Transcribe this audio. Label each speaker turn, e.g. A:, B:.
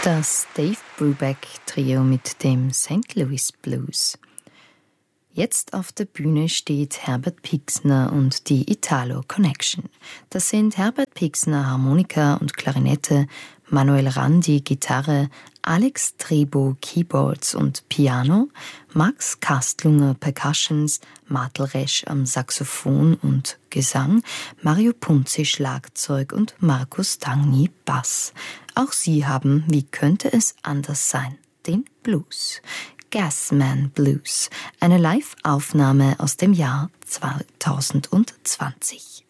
A: Das Dave Brubeck Trio mit dem St. Louis Blues. Jetzt auf der Bühne steht Herbert Pixner und die Italo Connection. Das sind Herbert Pixner Harmonika und Klarinette, Manuel Randi Gitarre, Alex Trebo Keyboards und Piano, Max Kastlunger Percussions, Martel Resch am Saxophon und Gesang, Mario Punzi Schlagzeug und Markus Tangny Bass. Auch sie haben, wie könnte es anders sein, den Blues. Gasman Blues, eine Live-Aufnahme aus dem Jahr 2020.